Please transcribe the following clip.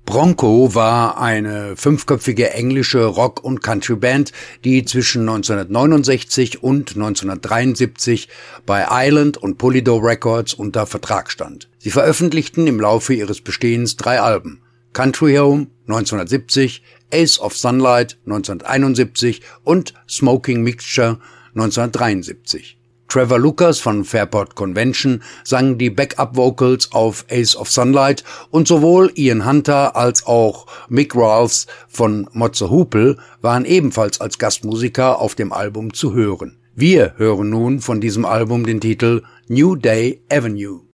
Bronco war eine fünfköpfige englische Rock- und Countryband, die zwischen 1969 und 1973 bei Island und Polydor Records unter Vertrag stand. Sie veröffentlichten im Laufe ihres Bestehens 3 Alben: Country Home 1970, Ace of Sunlight 1971 und Smoking Mixture 1973. Trevor Lucas von Fairport Convention sang die Backup-Vocals auf Ace of Sunlight und sowohl Ian Hunter als auch Mick Rawls von Motze Hoople waren ebenfalls als Gastmusiker auf dem Album zu hören. Wir hören nun von diesem Album den Titel New Day Avenue.